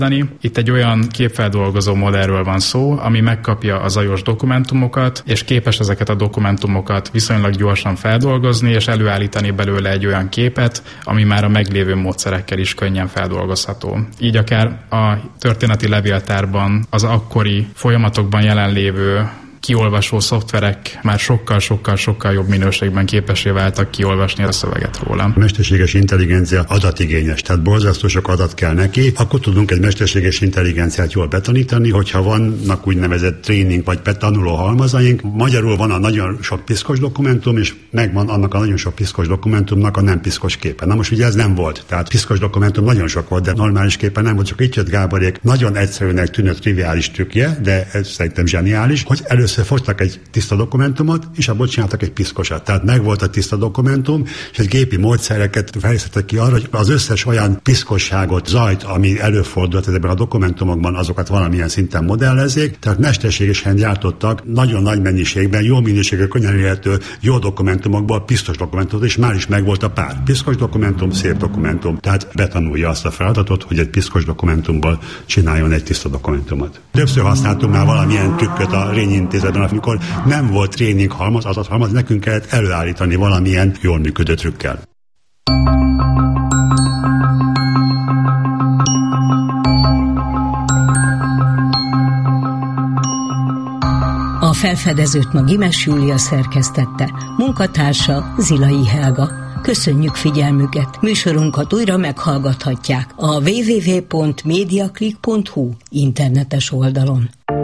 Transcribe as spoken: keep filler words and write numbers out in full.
Itt egy olyan képfeldolgozó modellről van szó, ami megkapja a zajos dokumentumokat, és képes ezeket a dokumentumokat viszonylag gyorsan feldolgozni, és előállítani belőle egy olyan képet, ami már a meglévő módszerekkel is könnyen feldolgozható. Így akár a történeti levéltárban az akkori folyamatokban jelenlévő kiolvasó szoftverek már sokkal-sokkal-sokkal jobb minőségben képessé váltak kiolvasni a szöveget róla. A mesterséges intelligencia adatigényes, tehát borzasztó sok adat kell neki, akkor tudunk egy mesterséges intelligenciát jól betanítani, hogyha vannak úgynevezett tréning vagy betanuló halmazaink. Magyarul van a nagyon sok piszkos dokumentum, és megvan annak a nagyon sok piszkos dokumentumnak a nem piszkos képe. Na most ugye ez nem volt, tehát piszkos dokumentum nagyon sok volt, de normális képen nem volt, csak itt jött Gáborék nagyon egyszerűnek tűnő triviális trükkje, de ez szerintem zseniális, hogy először fogtak egy tiszta dokumentumot, és abból csináltak egy piszkosat. Tehát megvolt a tiszta dokumentum, és egy gépi módszereket fejlesztettek ki arra, hogy az összes olyan piszkosságot, zajt, ami előfordult ezekben a dokumentumokban, azokat valamilyen szinten modellezzék. Tehát mesterségesen gyártottak nagyon nagy mennyiségben, jó minőségű, könnyen elérhető, jó dokumentumokból piszkos dokumentumot, és már is megvolt a pár. Piszkos dokumentum, szép dokumentum. Tehát betanulja azt a feladatot, hogy egy piszkos dokumentumból csináljon egy tiszta dokumentumot. Többször használtunk már valamilyen trükköt a Rényintézetben, amikor nem volt tréning halmaz, adathalmaz, nekünk kellett előállítani valamilyen jól működő trükkel. A felfedezőt ma Gimes Júlia szerkesztette, munkatársa Zilai Helga. Köszönjük figyelmüket! Műsorunkat újra meghallgathatják a double-u double-u double-u pont mediaclick pont hu internetes oldalon.